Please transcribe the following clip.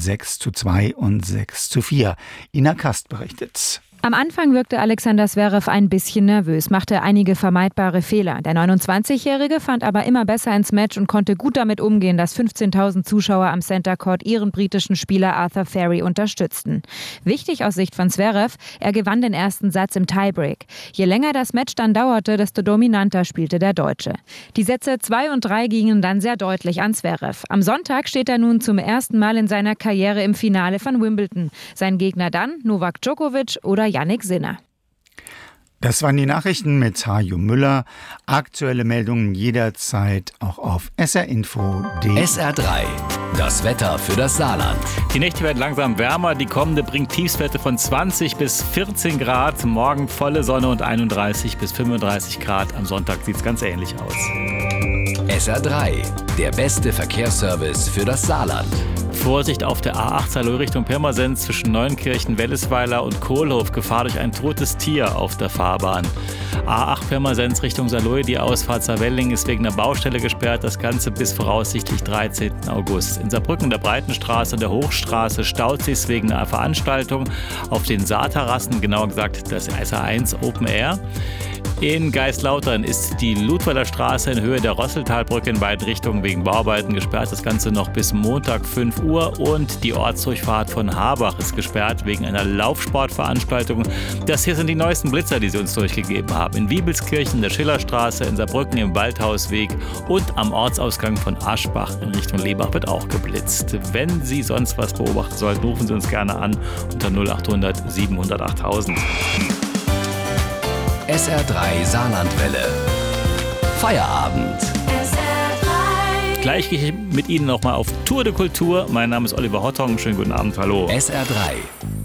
6:2 und 6:4. Ina Kast berichtet. Am Anfang wirkte Alexander Zverev ein bisschen nervös, machte einige vermeidbare Fehler. Der 29-Jährige fand aber immer besser ins Match und konnte gut damit umgehen, dass 15.000 Zuschauer am Center Court ihren britischen Spieler Arthur Ferry unterstützten. Wichtig aus Sicht von Zverev, er gewann den ersten Satz im Tiebreak. Je länger das Match dann dauerte, desto dominanter spielte der Deutsche. Die Sätze 2 und 3 gingen dann sehr deutlich an Zverev. Am Sonntag steht er nun zum ersten Mal in seiner Karriere im Finale von Wimbledon. Sein Gegner dann Novak Djokovic oder Jannik Sinner. Das waren die Nachrichten mit Hajo Müller. Aktuelle Meldungen jederzeit auch auf srinfo.de. SR3, das Wetter für das Saarland. Die Nächte werden langsam wärmer. Die kommende bringt Tiefstwerte von 20 bis 14 Grad. Morgen volle Sonne und 31 bis 35 Grad. Am Sonntag sieht es ganz ähnlich aus. SR3, der beste Verkehrsservice für das Saarland. Vorsicht auf der A8 Saarlouis Richtung Pirmasens zwischen Neunkirchen, Wellesweiler und Kohlhof. Gefahr durch ein totes Tier auf der Fahrbahn. A8 Pirmasens Richtung Saarlouis, die Ausfahrt Saarwelling ist wegen der Baustelle gesperrt. Das Ganze bis voraussichtlich 13. August. In Saarbrücken der Breitenstraße und der Hochstraße staut sich wegen einer Veranstaltung auf den Saarterrassen, genauer gesagt das SR1 Open Air. In Geislautern ist die Ludweiler Straße in Höhe der Rosseltalbrücke in beiden Richtungen wegen Bauarbeiten gesperrt. Das Ganze noch bis Montag 5 Uhr. Und die Ortsdurchfahrt von Habach ist gesperrt wegen einer Laufsportveranstaltung. Das hier sind die neuesten Blitzer, die sie uns durchgegeben haben. In Wiebelskirchen, in der Schillerstraße, in Saarbrücken im Waldhausweg und am Ortsausgang von Aschbach in Richtung Lebach wird auch geblitzt. Wenn Sie sonst was beobachten sollten, rufen Sie uns gerne an unter 0800 700 8000. SR3 Saarlandwelle. Feierabend. SR3. Gleich gehe ich mit Ihnen nochmal auf Tour de Kultur. Mein Name ist Oliver Hottong. Schönen guten Abend. Hallo. SR3.